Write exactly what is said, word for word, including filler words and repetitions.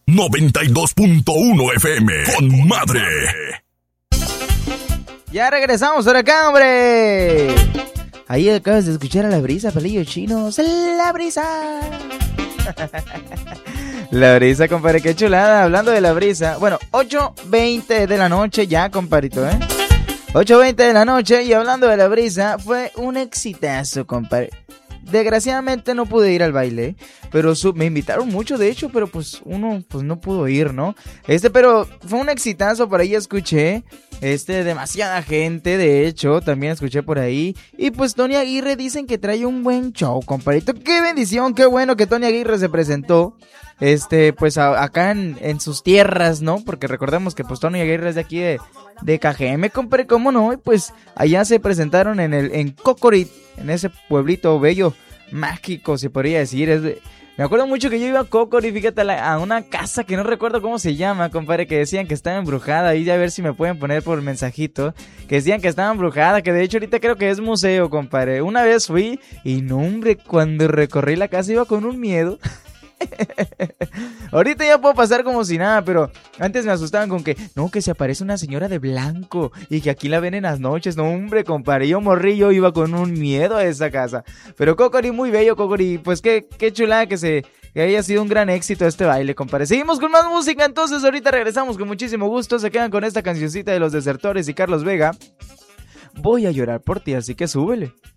noventa y dos punto uno F M. Con madre. Ya regresamos por acá, hombre. Ahí acabas de escuchar a La Brisa, palillos chinos. La Brisa. La Brisa, compadre, qué chulada. Hablando de La Brisa. Bueno, ocho veinte de la noche ya, compadrito, ¿eh? ocho veinte de la noche y hablando de La Brisa, fue un exitazo, compadre. Desgraciadamente no pude ir al baile, pero su- me invitaron mucho, de hecho, pero pues uno pues no pudo ir, ¿no? Este, pero fue un exitazo, por ahí escuché, este, demasiada gente, de hecho, también escuché por ahí. Y pues Tony Aguirre dicen que trae un buen show, compadrito. Qué bendición, qué bueno que Tony Aguirre se presentó. Este, pues a- acá en, en sus tierras, ¿no? Porque recordemos que pues Tony Aguirre es de aquí de, de K G M, compadre, ¿cómo no? Y pues allá se presentaron en el, en Cocorit, en ese pueblito bello, mágico, se podría decir. Es de- me acuerdo mucho que yo iba a Cocorit, fíjate, a, la- a una casa que no recuerdo cómo se llama, compadre, que decían que estaba embrujada. Ahí a ver si me pueden poner por mensajito, que decían que estaba embrujada, que de hecho ahorita creo que es museo, compadre. Una vez fui y no, hombre, cuando recorrí la casa iba con un miedo. Ahorita ya puedo pasar como si nada, pero antes me asustaban con que no, que se aparece una señora de blanco y que aquí la ven en las noches. No, hombre, compadre, yo morrillo iba con un miedo a esa casa. Pero Cocori, muy bello, Cocori. Pues qué, qué chulada que se que haya sido un gran éxito este baile, compadre. Seguimos con más música, entonces ahorita regresamos con muchísimo gusto. Se quedan con esta cancioncita de Los Desertores y Carlos Vega. Voy a llorar por ti, así que súbele.